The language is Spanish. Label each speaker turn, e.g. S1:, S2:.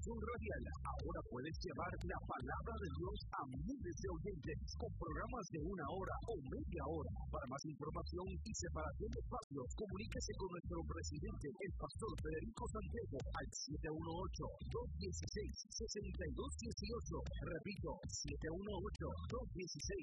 S1: estación radial. Ahora puedes llevar la palabra de Dios a miles de oyentes con programas de 1 hora o media hora. Para más información y separación de espacios, comuníquese con nuestro presidente, el pastor Federico Santiago, al 718-216-6218. Repito,